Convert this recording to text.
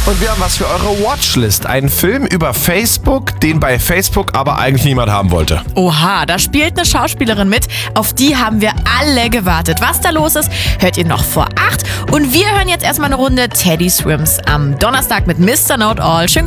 Und wir haben was für eure Watchlist. Einen Film über Facebook, den bei Facebook aber eigentlich niemand haben wollte. Oha, da spielt eine Schauspielerin mit. Auf die haben wir alle gewartet. Was da los ist, hört ihr noch vor 8. Und wir hören jetzt erstmal eine Runde Teddy Swims am Donnerstag mit Mr. Know It All. Schönen